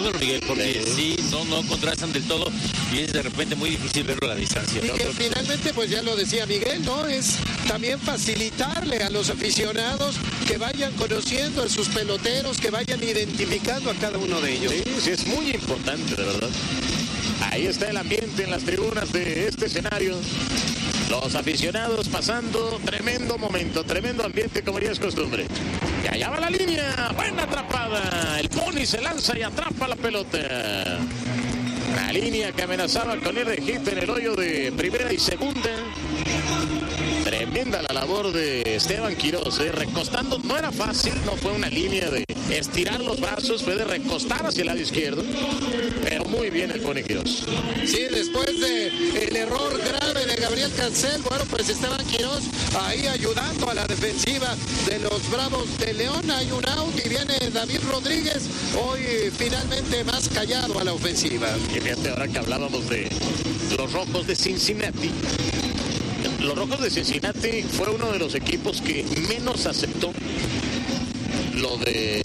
número, Miguel, porque sí, no contrastan del todo y es de repente muy difícil verlo a la distancia. Y que finalmente, pues ya lo decía Miguel, ¿no? Es también facilitarle a los aficionados que vayan conociendo a sus peloteros, que vayan identificando a cada uno de ellos. Sí, es muy importante, de verdad. Ahí está el ambiente en las tribunas de este escenario. Los aficionados pasando tremendo momento, tremendo ambiente como ya es costumbre. Y allá va la línea, buena atrapada. El Pony se lanza y atrapa la pelota. La línea que amenazaba con ir de hit en el hoyo de primera y segunda. Tremenda la labor de Esteban Quiroz, recostando, no era fácil, no fue una línea de estirar los brazos, fue de recostar hacia el lado izquierdo, pero muy bien el Pony Quiroz. Sí, después de el error grave de Gabriel Cancel, bueno, pues Esteban Quiroz ahí ayudando a la defensiva de los Bravos de León. Hay un out y viene David Rodríguez, hoy finalmente más callado a la ofensiva. Y fíjate, ahora que hablábamos de los Rojos de Cincinnati, los Rojos de Cincinnati fue uno de los equipos que menos aceptó lo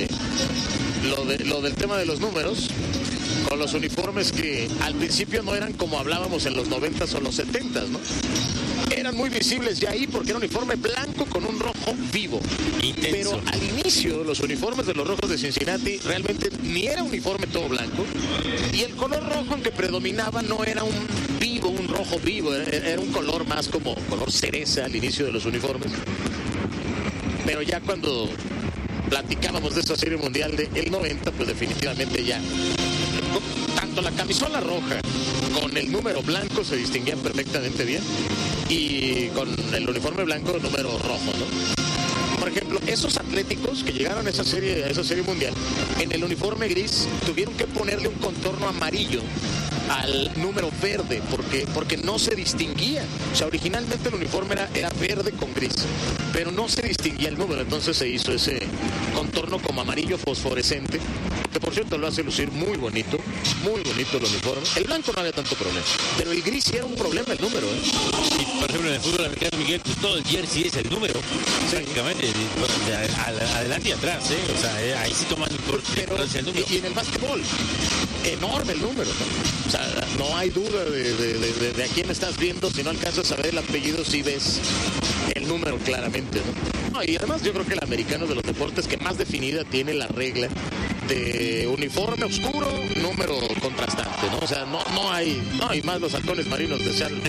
del tema de los números, con los uniformes que al principio no eran como hablábamos en los 90s o los 70s, ¿no? Eran muy visibles ya ahí porque era un uniforme blanco con un rojo vivo. Intenso. Pero al inicio los uniformes de los Rojos de Cincinnati realmente ni era uniforme todo blanco. Y el color rojo, aunque predominaba, no era un rojo vivo. Era un color más como color cereza al inicio de los uniformes. Pero ya cuando platicábamos de esa serie mundial del 90, pues definitivamente ya tanto la camisola roja con el número blanco se distinguían perfectamente bien, y con el uniforme blanco el número rojo, ¿no? Por ejemplo, esos atléticos que llegaron a esa serie mundial, en el uniforme gris tuvieron que ponerle un contorno amarillo al número verde porque no se distinguía. O sea, originalmente el uniforme era verde con gris, pero no se distinguía el número, entonces se hizo ese contorno como amarillo fosforescente, que por cierto lo hace lucir muy bonito el uniforme. El blanco no había tanto problema, pero el gris sí era un problema el número, ¿eh? Sí, por ejemplo, en el fútbol americano, Miguel, pues todo el jersey es el número, prácticamente, adelante y atrás, ¿eh? O sea, ahí sí toman importancia el número. Y en el básquetbol, enorme el número, ¿no? O sea, no hay duda de a quién estás viendo. Si no alcanzas a ver el apellido, si ves el número claramente, ¿no? No, y además yo creo que el americano de los deportes que más definida tiene la regla de uniforme oscuro, número contrastante, ¿no? O sea, no hay más los halcones marinos de Seattle.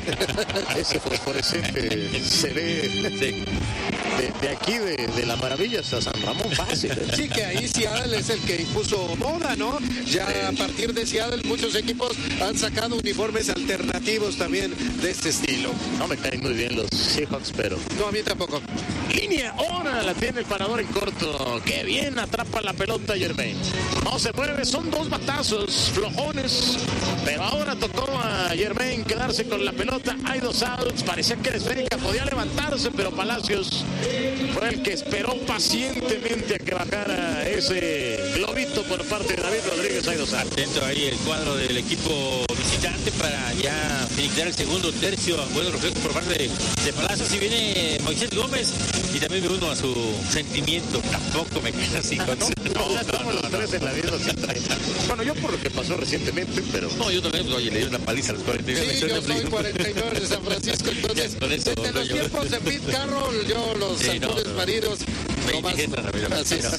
Ese fosforescente se ve de aquí, de la maravilla hasta San Ramón fácil, ¿eh? Sí, que ahí Seattle es el que impuso moda, ¿no? Ya a partir de Seattle muchos equipos han sacado uniformes alternativos también de este estilo. No me caen muy bien los Seahawks, pero... No, a mí tampoco. Línea, ahora la tiene el parador en corto. Qué bien atrapa la pelota Jermaine. No se mueve, son dos batazos flojones, pero ahora tocó a Jermaine quedarse con la pelota. Hay dos outs, parecía que era esférica, podía levantarse, pero Palacios fue el que esperó pacientemente a que bajara ese globito por parte de David Rodríguez. Hay dos outs. Atento ahí el cuadro del equipo visitante para ya finiquitar el segundo tercio. Buenos reflejos por parte de Palacios, y viene Moisés Gómez, y también me uno a su sentimiento. Tampoco me queda así con los tres en la misma sintonía. Bueno, yo por lo que pasó recientemente, pero... No, yo también, pues, oye, le dio una paliza a los 49. Sí, yo soy 49 de San Francisco, entonces desde los tiempos de Pete Carroll, yo los halcones marinos no más. Así es.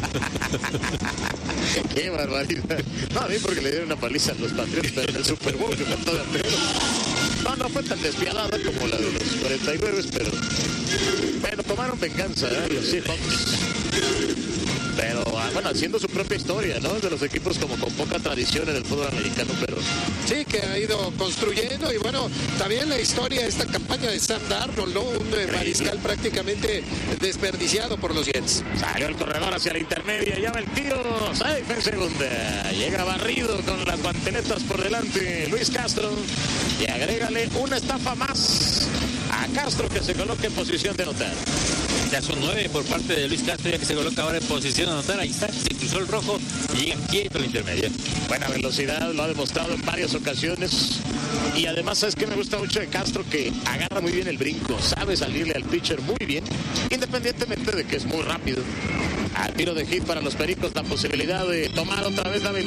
Qué barbaridad. No, a mí porque le dieron una paliza a los Patriotas en el Super Bowl que faltó de Pedro. No fue tan despiadada como la de los 49, pero bueno, tomaron venganza, ¿eh? Los Seahawks. Pero bueno, haciendo su propia historia, ¿no? De los equipos como con poca tradición en el fútbol americano, pero... Sí, que ha ido construyendo, y bueno, también la historia de esta campaña de Sam Darnold, ¿no? Un mariscal prácticamente desperdiciado por los Jets. Salió el corredor hacia la intermedia, llama el tiro, safe en segunda. Llega barrido con las guanteletas por delante Luis Castro, y agrégale una estafa más a Castro, que se coloca en posición de anotar. Ya son 9 por parte de Luis Castro, ya que se coloca ahora en posición de anotar. Ahí está, se cruzó el rojo y llega quieto a la intermedia. Buena velocidad, lo ha demostrado en varias ocasiones. Y además, ¿sabes qué me gusta mucho de Castro? Que agarra muy bien el brinco, sabe salirle al pitcher muy bien, independientemente de que es muy rápido. Al tiro de hit para los Pericos, la posibilidad de tomar otra vez la ventaja.